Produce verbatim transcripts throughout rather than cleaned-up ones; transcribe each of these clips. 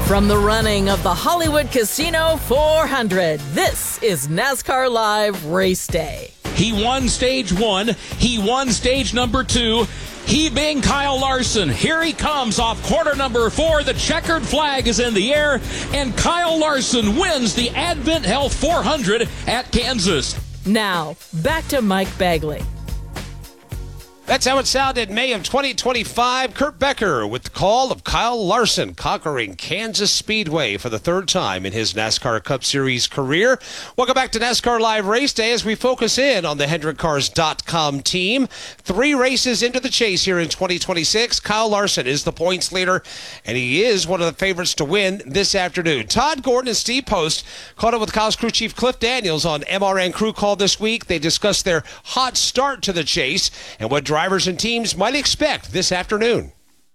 From the running of the Hollywood Casino four hundred, this is NASCAR Live Race Day. He won stage one. He won stage number two. He being Kyle Larson. Here he comes off quarter number four. The checkered flag is in the air, and Kyle Larson wins the Advent Health four hundred at Kansas. Now, back to Mike Bagley. That's how it sounded May of twenty twenty-five. Kurt Becker with the call of Kyle Larson conquering Kansas Speedway for the third time in his NASCAR Cup Series career. Welcome back to NASCAR Live Race Day as we focus in on the Hendrick Cars dot com team. Three races into the chase here in twenty twenty-six. Kyle Larson is the points leader, and he is one of the favorites to win this afternoon. Todd Gordon and Steve Post caught up with Kyle's crew chief Cliff Daniels on M R N Crew Call this week. They discussed their hot start to the chase and what drivers and teams might expect this afternoon.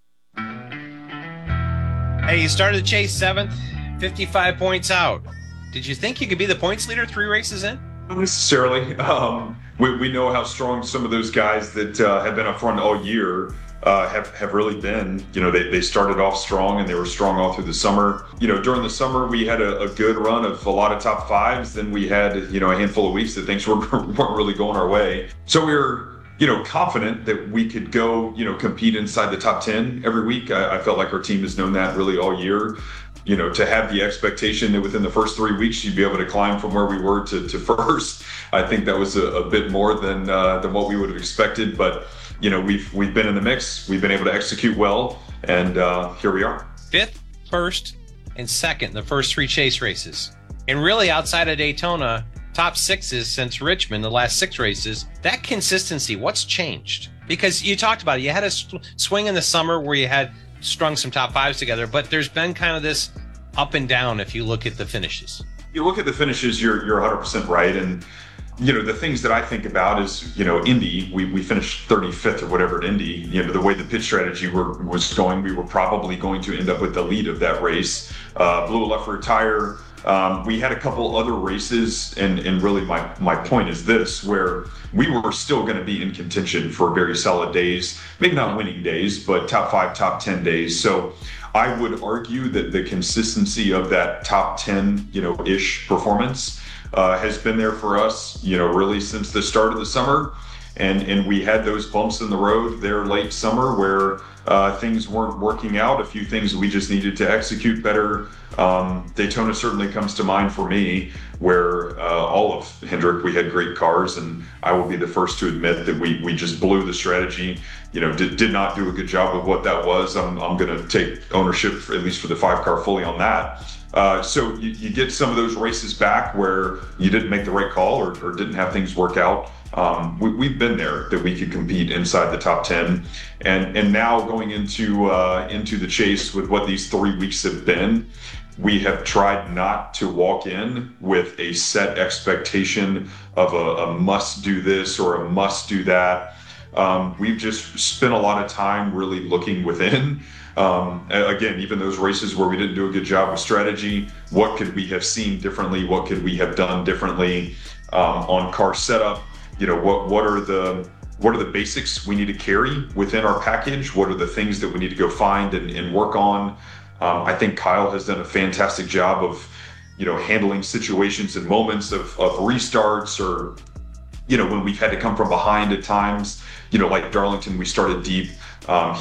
Hey, you started the chase seventh, fifty-five points out. Did you think you could be the points leader three races in? Not necessarily. Um, we, we know how strong some of those guys that uh, have been up front all year uh, have, have really been. You know, they, they started off strong and they were strong all through the summer. You know, during the summer, we had a, a good run of a lot of top fives. Then we had, you know, a handful of weeks that things were, weren't really going our way. So we were, you know, confident that we could go, you know, compete inside the top ten every week. I, I felt like our team has known that really all year. You know, to have the expectation that within the first three weeks you'd be able to climb from where we were to, to first, I think that was a, a bit more than uh, than what we would have expected. But you know, we've we've been in the mix. We've been able to execute well, and uh, here we are. Fifth, first, and second, the first three chase races, and really outside of Daytona, top sixes since Richmond, the last six races. That consistency, what's changed? Because you talked about it. You had a swing in the summer where you had strung some top fives together, but there's been kind of this up and down if you look at the finishes. You look at the finishes, you're you're one hundred percent right. And, you know, the things that I think about is, you know, Indy, we, we finished thirty-fifth or whatever at Indy. You know, the way the pit strategy were, was going, we were probably going to end up with the lead of that race. Uh, blew a left rear tire. Um, we had a couple other races, and, and really my, my point is this, where we were still going to be in contention for very solid days, maybe not winning days, but top five, top ten days. So I would argue that the consistency of that top ten, you know, ish performance uh, has been there for us, you know, really since the start of the summer. And, and we had those bumps in the road there late summer where uh, things weren't working out, a few things we just needed to execute better. Um, Daytona certainly comes to mind for me, where uh, all of Hendrick, we had great cars, and I will be the first to admit that we we just blew the strategy, you know, did, did not do a good job with what that was. I'm, I'm going to take ownership, for, at least for the five car, fully on that. Uh, so you, you get some of those races back where you didn't make the right call or, or didn't have things work out. Um, we, we've been there that we could compete inside the top ten, and and now going into uh, into the chase with what these three weeks have been, we have tried not to walk in with a set expectation of a, a must do this or a must do that. Um, we've just spent a lot of time really looking within. Um, again, even those races where we didn't do a good job with strategy, what could we have seen differently? What could we have done differently um, on car setup? You know, what what are the what are the basics we need to carry within our package? What are the things that we need to go find and, and work on? Um, I think Kyle has done a fantastic job of, you know, handling situations and moments of, of restarts, or, you know, when we've had to come from behind at times, you know, like Darlington, we started deep. Um,